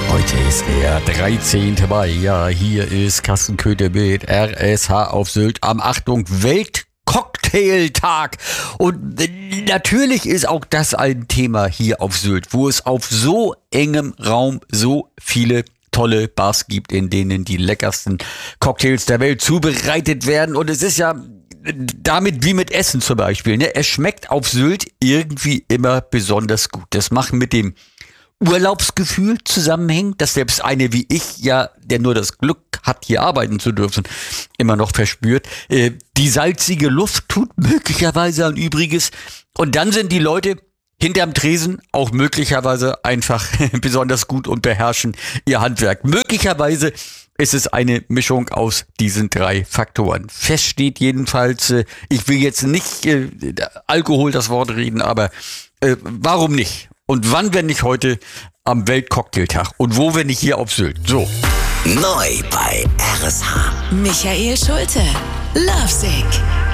Heute ist der 13. Mai. Ja, hier ist Carsten Köthe mit RSH auf Sylt am Weltcocktailtag. Und natürlich ist auch das ein Thema hier auf Sylt, wo es auf so engem Raum so viele tolle Bars gibt, in denen die leckersten Cocktails der Welt zubereitet werden. Und es ist ja damit wie mit Essen zum Beispiel. Ne? Es schmeckt auf Sylt irgendwie immer besonders gut. Das macht mit dem Urlaubsgefühl zusammenhängt, dass selbst eine wie ich, ja, der nur das Glück hat, hier arbeiten zu dürfen, immer noch verspürt. Die salzige Luft tut möglicherweise ein Übriges. Und dann sind die Leute hinterm Tresen auch möglicherweise einfach besonders gut und beherrschen ihr Handwerk. Möglicherweise ist es eine Mischung aus diesen drei Faktoren. Fest steht jedenfalls, ich will jetzt nicht Alkohol das Wort reden, aber warum nicht? Und wann, wenn nicht heute am Weltcocktailtag? Und wo, wenn nicht hier auf Sylt? So. Neu bei RSH. Michael Schulte. Lovesick.